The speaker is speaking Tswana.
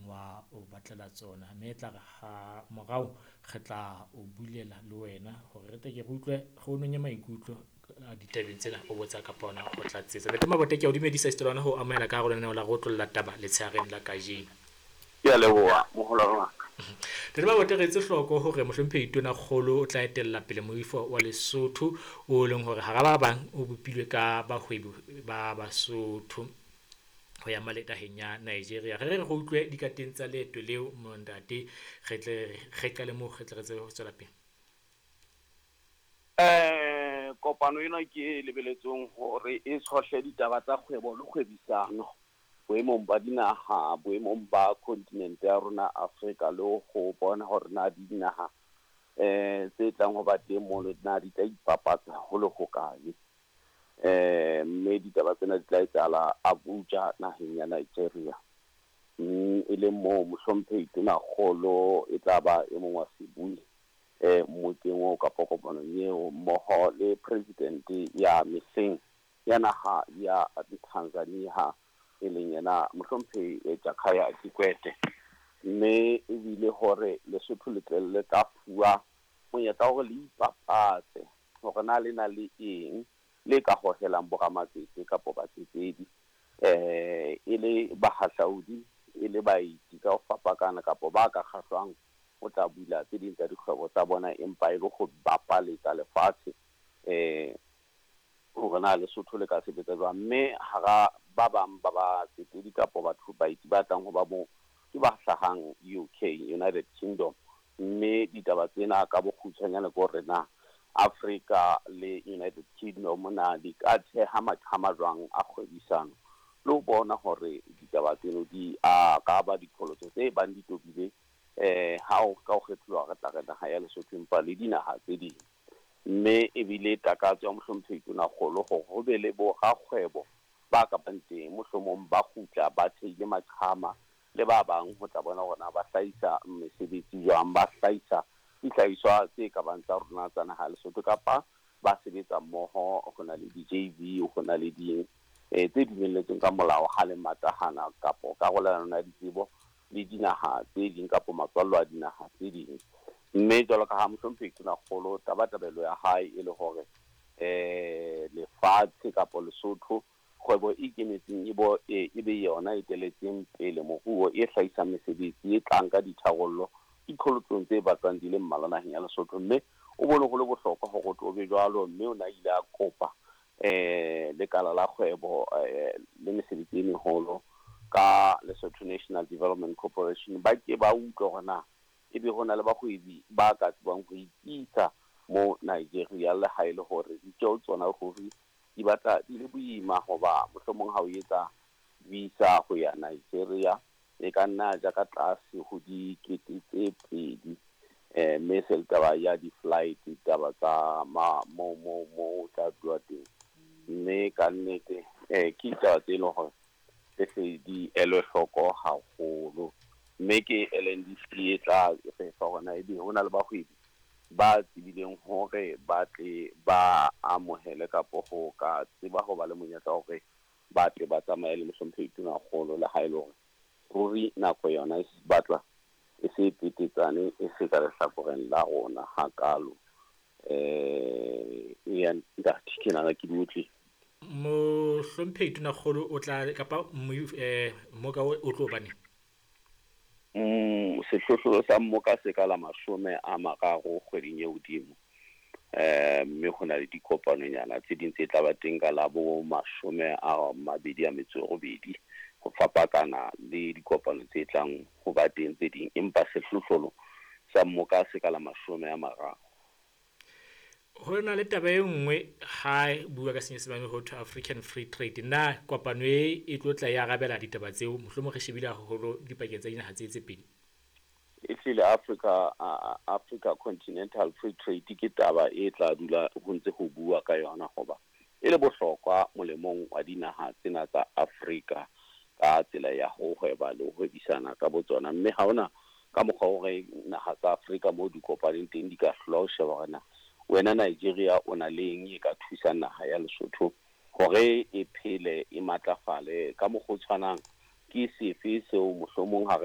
wa o batlela tsona mme tla ga morao re tla o bulela le wena hore re tle ke re utlwe go nonye maikutlo ditabeng tsena o botsa ka pona go tlatsetsa le Mabote ke o dumedisa istorana ho amela ka go lena la go tlolla taba le tshareng la kajeno ke a leboha moholwana le Mabote re tse hloko hore mohlomphehi tona kgolo o tla etella pele moifo wa Lesotho o leng hore ha ba bang o bopilwe ka bahwebi ba Basotho ho ya maletaheng ya Nigeria re go utlwe dikateng tsa leeto leo montate re tle re qale mo re tle re tswe ho tswela pele kopano ena ke lebeletsong hore e tshohle ditaba tsa kgwebo le kgwebisano boemong ba dinaha boemong ba continent ya rona Afrika le ho bona hore na dinaha tse tlang ho ba teng mo le na di tla ipapatsa ho le ho kae mme ditaba tsena di tla etsahala Abuja naheng ya Nigeria e le mo mohlomphehi tona kgolo e tla ba e mong wa sebui moteng o ka kopano eo mmoho le president ya mehleng ya naha ya Tanzania e leng yena mohlomphehi Jakaya Kikwete mme e bile hore Lesotho le tla fuwa monyetla hore le ipapatse hore na le na le eng le ka hohelang boramatsetse kapo batsetedi e le bahahlaudi e le baiti ka ho fapakana kapo ba ka kgahlwang o tla bula tse ding tsa dikgwebo tsa bona empa e le go bapaletsa lefatshe hore na Lesotho le ka sebetsa jwang mme hara ba bang ba batsetedi kapo batho baiti ba tlang ho ba mo ke ba hlahang UK United Kingdom mme ditaba tsena ka bokgutshwanyane go rena Africa le United Kingdom na di ka theha maqhama jwang a kgwebisano le ho bona hore ditaba tseno di ka ba dikolotso tse bang di tobile ha o ka o kgethuwa re tla rena ha ya Lesotho empa le dinaha tse ding mme e bile takatso ya mohlomphehi tona kgolo ho be le bo rakgwebo ba ka banteng mohlomong ba khutla ba theile maqhama le ba bang ho tla bona hore ba hlahisa mesebetsi jwang ba hlahisa dihlahiswa tse ka bang tsa rona tsa naha Lesotho kapa ba sebetsa mmoho ho na le di-JV ho na le ding tse dumelletsweng ka molao ha le matahana kapo karolwana ya ditsebo le dinaha tse ding kapo matswallo a dinaha tse ding mme jwalo ka ha mohlomphehi tona kgolo tabatabelo ya hae e le hore lefatshe kapo Lesotho kgwebo e ikemetseng e be yona e teletseng pele moruo e hlahisang mesebetsi e tlang ka ditharollo dikholotsong tse batsang di le mmala naheng ya Lesotho mme o bone go le bohlokwa go go be jwalo mme o na ile a kopa lekala la kgwebo le mesebetsi e meholo ka Lesotho National Development Corporation ba ke ba utlwa hore na e be hona le bahwebi ba ka tswang go ikisa mo Nigeria le ha ile hore ditjeo tsona ruri di batla di le boima hoba mohlomong ha o etsa visa ho ya Nigeria e ka nna ja ka tlase ho dikete tse pedi mme se taba ya di-flight taba tsa mo tla dua teng mme ka nnete ke taba tse leng hore se di elwe hloko haholo mme ke LNDC e tla re fa hona e be hona le bahwebi ba tsibileng hore ba tle ba amohele kapo ho ka tseba ho ba le monyetla hore ba tle ba tsamaye le mohlomphehi tona kgolo le ha ile hore ruri nako yona e se batla e se petetsane e se ka lehlakoreng la rona hakalo ya ntate ke nana ke dutle mohlomphehi tona kgolo o tla kapa mo ka o tlo bane sehlohlolo sa mmoka se ka la 30 kgweding e hodimo mme ho na le dikopanonyana tse ding tse tla ba teng ka la bo 28 ho fapakana le dikopano tse tlang ho ba teng tse ding empa sehlohlolo sa mmoka se ka la 30 ho na le taba e nngwe ha bua ka senyesemane ho to African Free Trade na kopano e tlotla ya arabela ditaba tseo mohlomong re shebile haholo dipakeng tsa dinaha tse pedi le Africa Continental Free Trade ke taba e tla dula ho ntse ho bua ka yona hoba e le bohlokwa molemong wa dinaha tsena tsa Afrika ka tsela ya ho hweba le ho hwebisana ka botsona mme ha ona ka mokgwa hore naha tsa Afrika mo di kopaneng teng di ka hlola ho sheba hore wena Nigeria o na leng e ka thusa naha ya Lesotho hore e phele e matlafale ka mokgwa tshwanang ke sefe seo mohlomong ha